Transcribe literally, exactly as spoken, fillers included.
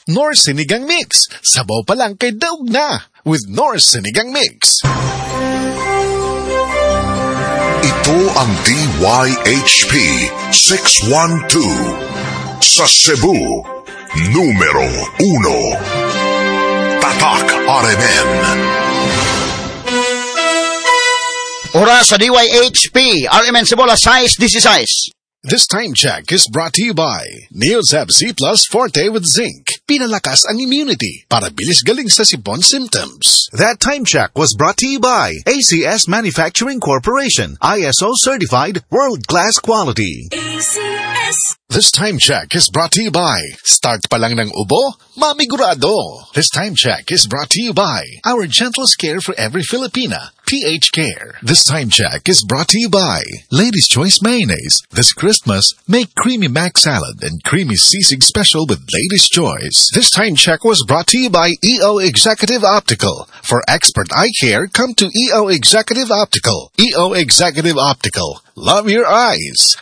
Nor Sinigang Mix. Sabaw pa lang kay daog na with Nor Sinigang Mix. Ito ang D Y H P six one two sa Cebu, numero uno. Tatak R M N. Oras sa D Y H P, R M N Cebu, alas sais dieciséis. This time check is brought to you by Neozab Z Plus Forte with Zinc. Pinalakas ang immunity para bilis galing sa sipon symptoms. That time check was brought to you by A C S Manufacturing Corporation, I S O certified, world-class quality. A C S. This time check is brought to you by Start pa lang ng ubo, mamigurado. This time check is brought to you by Our Gentlest Care for Every Filipina, P H Care. This time check is brought to you by Ladies' Choice Mayonnaise. This Christmas, make Creamy Mac Salad and Creamy Sisig Special with Ladies' Choice. This time check was brought to you by E O Executive Optical. For expert eye care, come to E O Executive Optical. E O Executive Optical. Love your eyes.